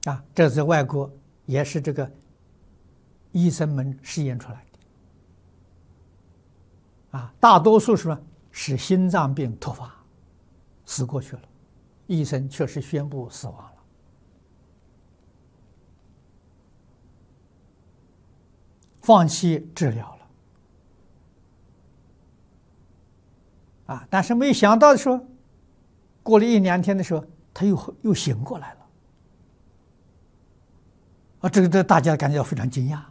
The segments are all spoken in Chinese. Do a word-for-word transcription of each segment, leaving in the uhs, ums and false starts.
啊，这在外国也是这个医生们试验出来的。啊，大多数是什么？是心脏病突发，死过去了，医生确实宣布死亡了。放弃治疗了。啊，但是没想到说，过了一两天的时候，他又又醒过来了。啊，这个这大家感觉到非常惊讶。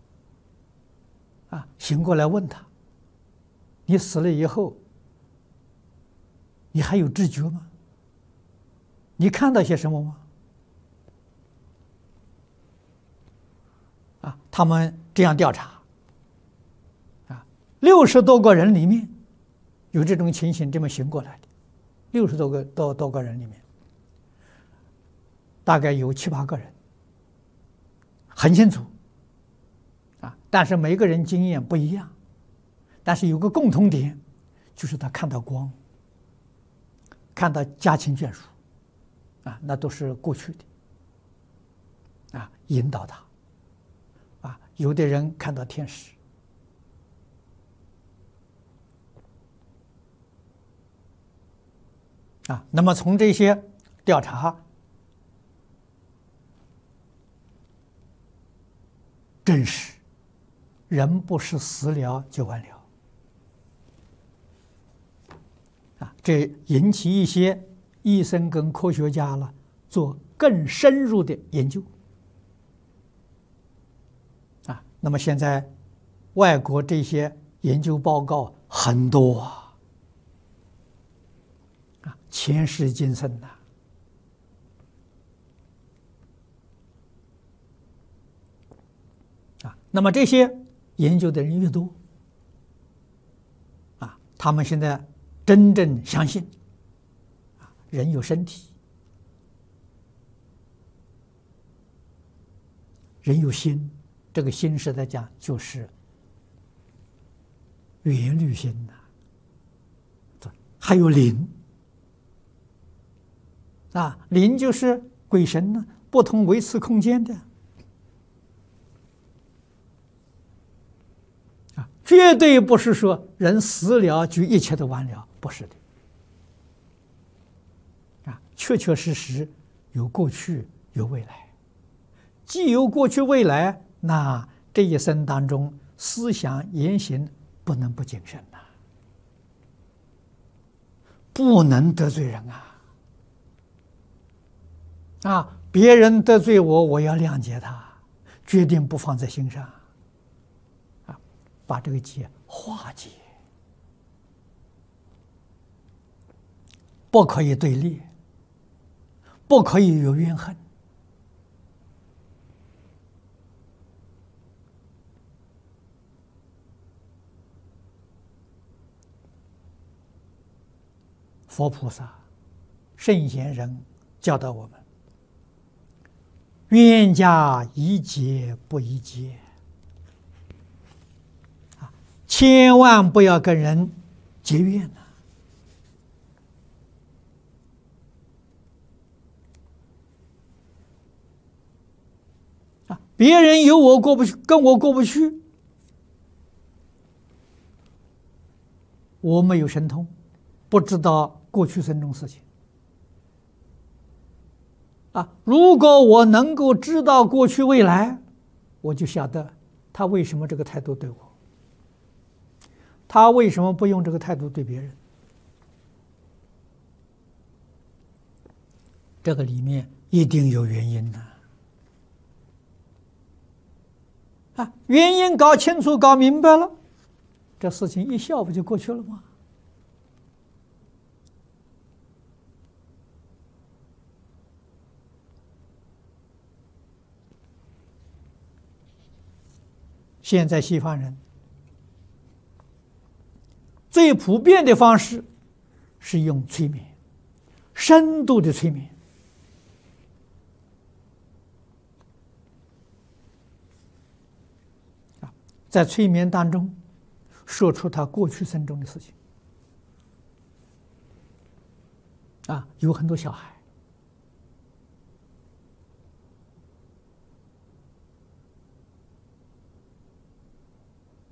啊，醒过来问他：“你死了以后，你还有知觉吗？你看到些什么吗？”啊，他们这样调查。啊，六十多个人里面，有这种情形这么醒过来的，六十多个多多个人里面，大概有七八个人很清楚。啊，但是每个人经验不一样，但是有个共同点，就是他看到光，看到家亲眷属，啊，那都是过去的，啊，引导他，啊，有的人看到天使，啊，那么从这些调查证实。人不是死了就完了，啊，这引起一些医生跟科学家了做更深入的研究，啊，那么现在外国这些研究报告很多啊，啊，前世今生呐，啊，那么这些。研究的人越多，啊，他们现在真正相信，啊，人有身体，人有心，这个心是在讲就是缘虑心呐，还有灵，啊，灵就是鬼神呢，不同维次空间的。绝对不是说人死了就一切都完了，不是的。啊，确确实实有过去有未来，既有过去未来，那这一生当中思想言行不能不谨慎呐，不能得罪人啊！啊，别人得罪我，我要谅解他，决定不放在心上。把这个结化解，不可以对立，不可以有怨恨。佛菩萨、圣贤人教导我们：冤家宜解不宜结。千万不要跟人结怨呐！啊，别人有我过不去，跟我过不去，我没有神通，不知道过去生中事情。啊，如果我能够知道过去未来，我就晓得他为什么这个态度对我。他为什么不用这个态度对别人？这个里面一定有原因的啊！原因搞清楚、搞明白了，这事情一笑不就过去了吗？现在西方人最普遍的方式是用催眠，深度的催眠。啊，在催眠当中说出他过去生中的事情。啊，有很多小孩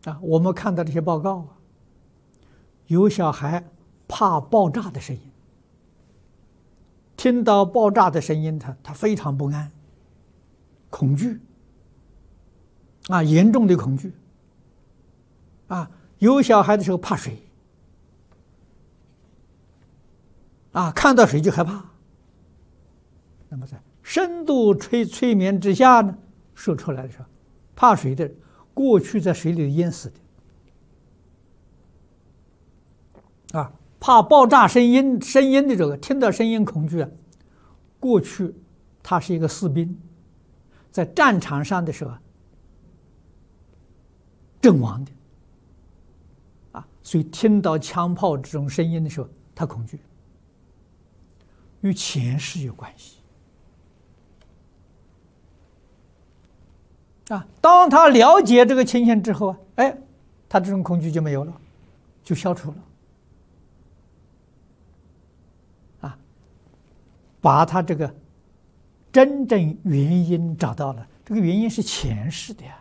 啊，我们看到这些报告啊，有小孩怕爆炸的声音，听到爆炸的声音，他他非常不安，恐惧，啊，严重的恐惧，啊，有小孩的时候怕水，啊，看到水就害怕。那么在深度催催眠之下呢，说出来的时候，怕水的人过去在水里淹死的，啊，怕爆炸声音声音的这个听到声音恐惧啊，过去他是一个士兵，在战场上的时候阵亡的，啊，所以听到枪炮这种声音的时候，他恐惧，与前世有关系。啊，当他了解这个情形之后啊，哎，他这种恐惧就没有了，就消除了。啊，把他这个真正原因找到了，这个原因是前世的呀，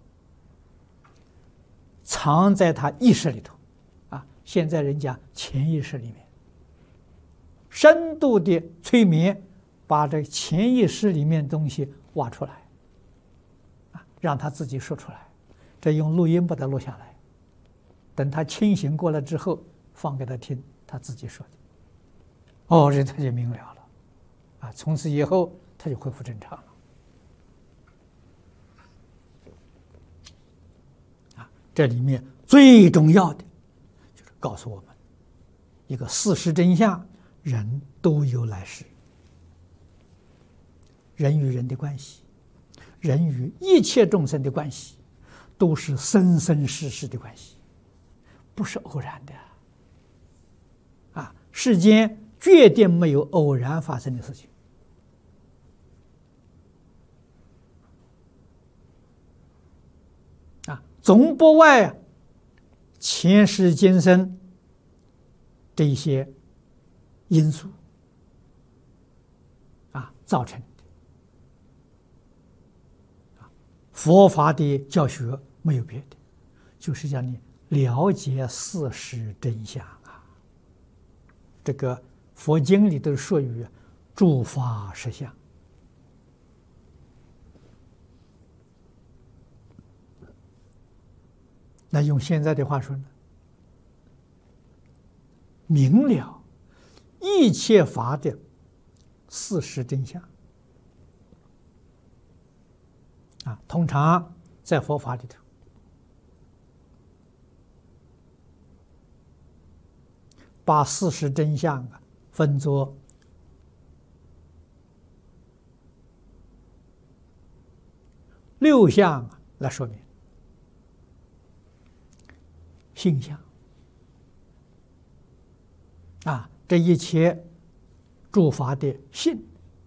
藏在他意识里头，啊，现在人家潜意识里面，深度的催眠，把这潜意识里面东西挖出来。让他自己说出来，再用录音把它录下来，等他清醒过来之后，放给他听，他自己说的。哦，这他就明了了，啊，从此以后他就恢复正常了。啊，这里面最重要的就是告诉我们一个事实真相：人都有来世，人与人的关系。人与一切众生的关系，都是生生世世的关系，不是偶然的。啊，世间绝对没有偶然发生的事情。啊，总不外前世今生这些因素啊造成的。佛法的教学没有别的，就是让你了解事实真相啊。这个佛经里的术语“诸法实相”，那用现在的话说呢，明了一切法的事实真相。啊，通常在佛法里头，把事实真相啊分作六项来说明：性相啊，这一切诸法的性。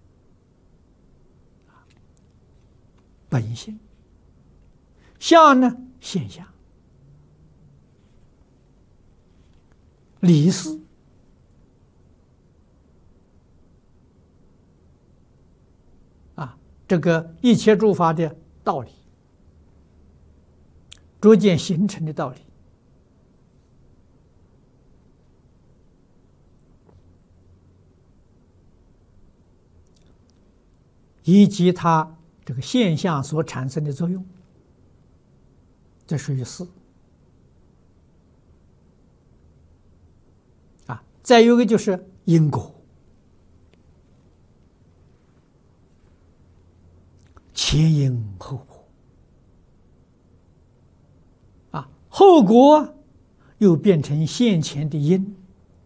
本性，相呢现象，理事啊，这个一切诸法的道理，逐渐形成的道理，以及它这个现象所产生的作用，这属于事。啊，再有一个就是因果，前因后果。啊，后果又变成现前的因，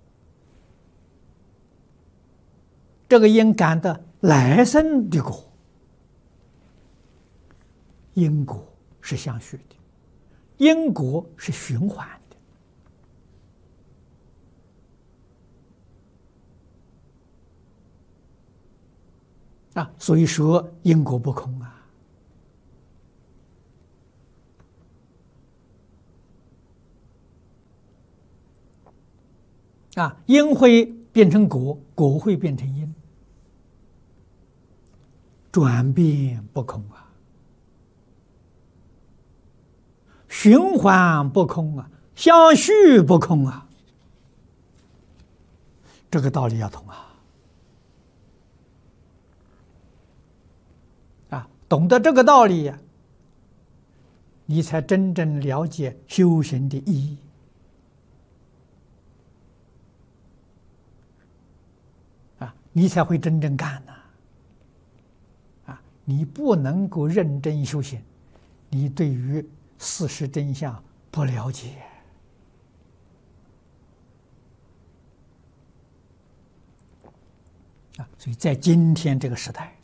这个因感的来生的果。因果是相续的，因果是循环的啊，所以说因果不空啊。啊，因会变成果，果会变成因，转变不空啊。 循环不空啊，相续不空啊，这个道理要懂啊！啊，懂得这个道理呀、啊，你才真正了解修行的意义。啊，你才会真正干呐！啊，你不能够认真修行，你对于事实真相不了解。啊，所以在今天这个时代，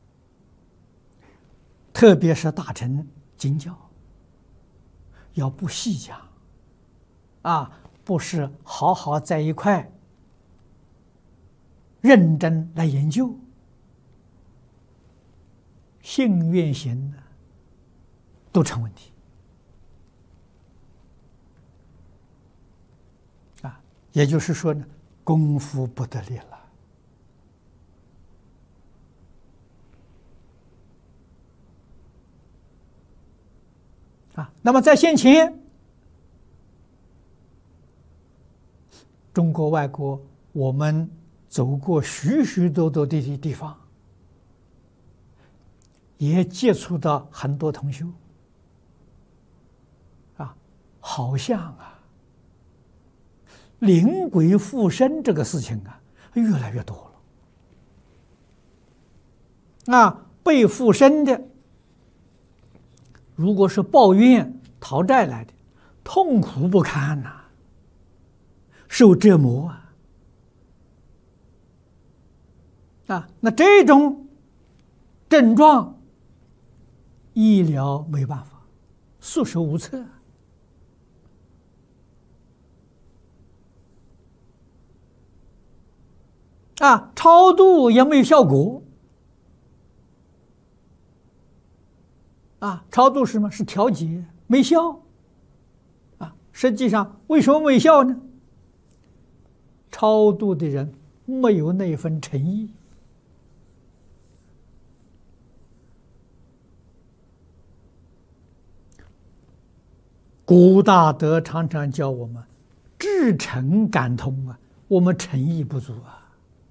特别是大乘经教，要不细讲，啊，不是好好在一块认真来研究，信愿行都成问题。啊，也就是说呢，功夫不得力了。啊，那么在先前，中国外国，我们走过许许多多的地方，也接触到很多同修，啊，好像啊，灵鬼附身这个事情啊，越来越多了。啊，被附身的，如果是抱怨讨债来的，痛苦不堪呐、啊，受折磨啊。啊，那这种症状，医疗没办法，束手无策。啊，超度也没有效果。啊，超度是什么？是调节，没效。啊，实际上为什么没效呢？超度的人没有那份诚意。古大德常常教我们至诚感通啊，我们诚意不足啊。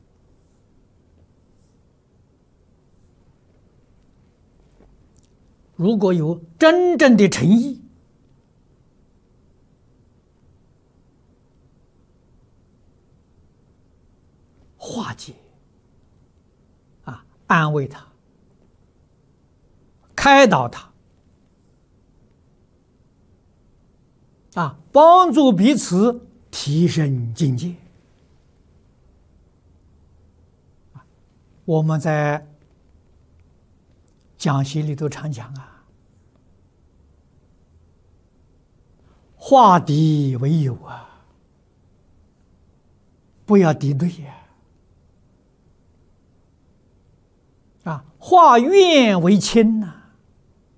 如果有真正的诚意，化解啊，安慰他，开导他。啊，帮助彼此提升境界。我们在讲习里头常讲啊，化敌为友啊，不要敌对呀。啊，化怨为亲呐、啊。